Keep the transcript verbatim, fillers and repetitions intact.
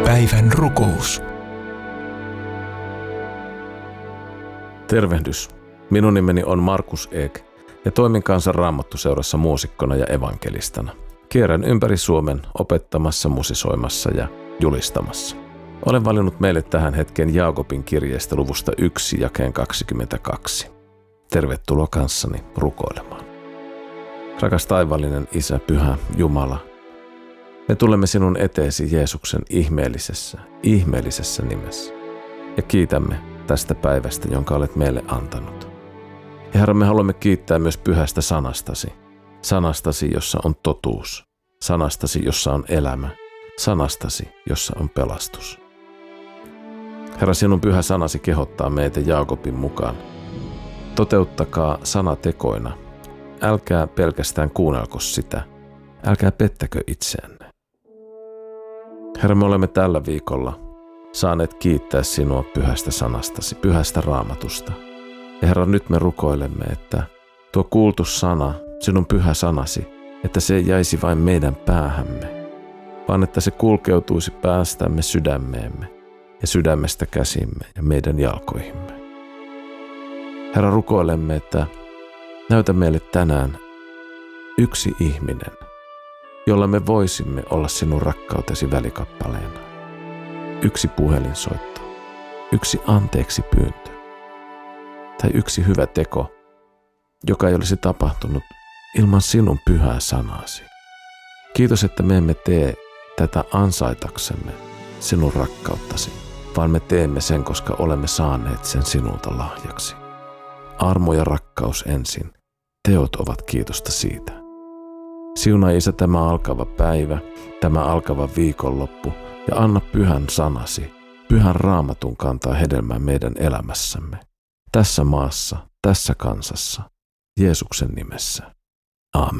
Päivän rukous. Tervehdys. Minun nimeni on Markus Ek ja toimin Kansan Raamattuseurassa muusikkona ja evankelistana. Kierrän ympäri Suomen opettamassa, musisoimassa ja julistamassa. Olen valinnut meille tähän hetkeen Jaakobin kirjeestä luvusta yksi jakeen kaksikymmentäkaksi. Tervetuloa kanssani rukoilemaan. Rakas taivaallinen Isä, Pyhä Jumala, me tulemme sinun eteesi Jeesuksen ihmeellisessä, ihmeellisessä nimessä ja kiitämme tästä päivästä, jonka olet meille antanut. Ja Herra, me haluamme kiittää myös pyhästä sanastasi, sanastasi, jossa on totuus, sanastasi, jossa on elämä, sanastasi, jossa on pelastus. Herra, sinun pyhä sanasi kehottaa meitä Jaakobin mukaan. Toteuttakaa sana tekoina. Älkää pelkästään kuunnelko sitä. Älkää pettäkö itseänne. Herra, me olemme tällä viikolla saaneet kiittää sinua pyhästä sanastasi, pyhästä raamatusta. Ja Herra, nyt me rukoilemme, että tuo kuultu sana, sinun pyhä sanasi, että se ei jäisi vain meidän päähämme, vaan että se kulkeutuisi päästämme sydämeemme ja sydämestä käsimme ja meidän jalkoihimme. Herra, rukoilemme, että näytä meille tänään yksi ihminen, jolla me voisimme olla sinun rakkautesi välikappaleena. Yksi puhelinsoitto, yksi anteeksi pyyntö tai yksi hyvä teko, joka ei olisi tapahtunut ilman sinun pyhää sanasi. Kiitos, että me emme tee tätä ansaitaksemme sinun rakkauttasi, vaan me teemme sen, koska olemme saaneet sen sinulta lahjaksi. Armo ja rakkaus ensin, teot ovat kiitosta siitä. Siunaa Isä tämä alkava päivä, tämä alkava viikonloppu ja anna pyhän sanasi, pyhän raamatun kantaa hedelmää meidän elämässämme. Tässä maassa, tässä kansassa, Jeesuksen nimessä. Aamen.